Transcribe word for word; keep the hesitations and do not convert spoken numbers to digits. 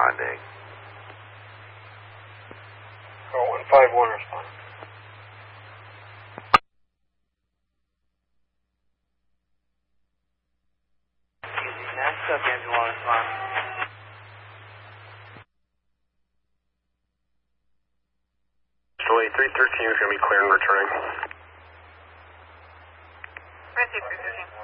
responding. Oh, one five one responding. Next up, Yankee one respond. Delay three thirteen is going to be clear and returning. three thirteen.